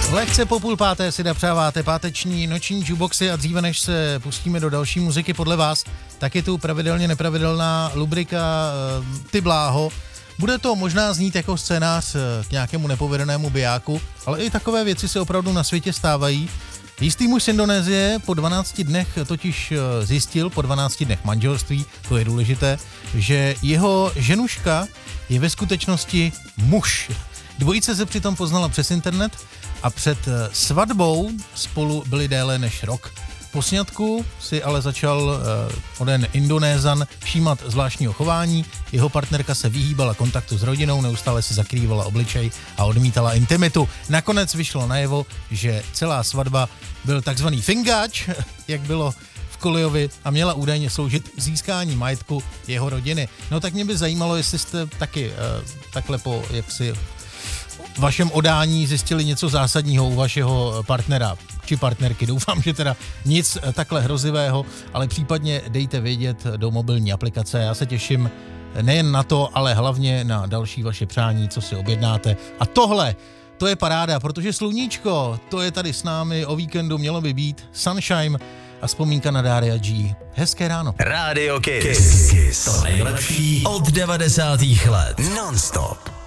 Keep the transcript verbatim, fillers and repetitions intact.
Lehce po půl páté si dopřáváte páteční noční jukeboxy a dříve než se pustíme do další muziky podle vás, tak je tu pravidelně nepravidelná lubrika Ty bláho. Bude to možná znít jako scénář k nějakému nepovedenému bijáku, ale i takové věci se opravdu na světě stávají. Jistý muž z Indonésie po dvanácti dnech totiž zjistil, po dvanácti dnech manželství, to je důležité, že jeho ženuška je ve skutečnosti muž. Dvojice se přitom poznala přes internet a před svatbou spolu byli déle než rok. Po sňatku si ale začal uh, onen Indonézan všímat zvláštního chování, jeho partnerka se vyhýbala kontaktu s rodinou, neustále si zakrývala obličej a odmítala intimitu. Nakonec vyšlo najevo, že celá svatba byl takzvaný fingáč, jak bylo v Koliovi, a měla údajně sloužit k získání majetku jeho rodiny. No tak mě by zajímalo, jestli jste taky uh, takhle po jaksi vašem odání zjistili něco zásadního u vašeho partnera či partnerky. Doufám, že teda nic takhle hrozivého, ale případně dejte vědět do mobilní aplikace. Já se těším nejen na to, ale hlavně na další vaše přání, co si objednáte. A tohle, to je paráda, protože sluníčko, to je tady s námi, o víkendu mělo by být Sunshine a vzpomínka na Daria G. Hezké ráno. Radio Kiss. Kiss. To nejlepší od devadesátých let. Non-stop.